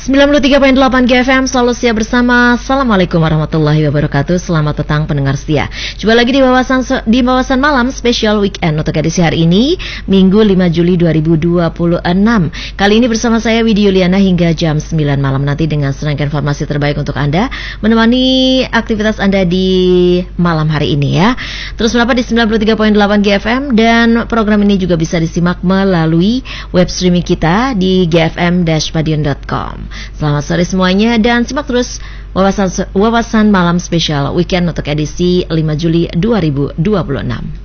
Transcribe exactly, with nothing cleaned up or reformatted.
sembilan puluh tiga koma delapan G F M selalu siap bersama. Assalamualaikum warahmatullahi wabarakatuh. Selamat petang pendengar setia. Coba lagi di wawasan di wawasan malam spesial weekend untuk edisi hari ini, Minggu lima Juli dua ribu dua puluh enam. Kali ini bersama saya Widi Yuliana hingga jam sembilan malam nanti dengan serangkaian informasi terbaik untuk Anda, menemani aktivitas Anda di malam hari ini ya. Terus berapa di sembilan puluh tiga koma delapan G F M, dan program ini juga bisa disimak melalui web streaming kita di g f m dash padion dot com. Selamat sore semuanya dan simak terus wawasan wawasan malam spesial weekend untuk edisi lima Juli dua ribu dua puluh enam.